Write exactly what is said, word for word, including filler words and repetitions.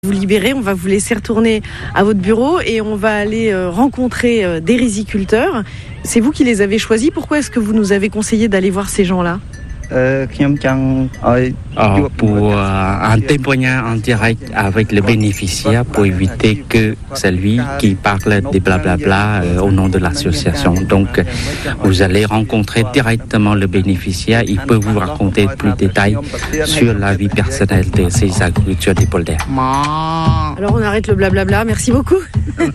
Vous libérer, on va vous laisser retourner à votre bureau et on va aller rencontrer des riziculteurs. C'est vous qui les avez choisis. Pourquoi est-ce que vous nous avez conseillé d'aller voir ces gens-là ? Euh, pour euh, un témoignage en direct avec le bénéficiaire pour éviter que celui qui parle des blablabla euh, au nom de l'association. Donc, vous allez rencontrer directement le bénéficiaire. Il peut vous raconter plus de détails sur la vie personnelle de ces agriculteurs des polders. Alors, on arrête le blablabla. Merci beaucoup.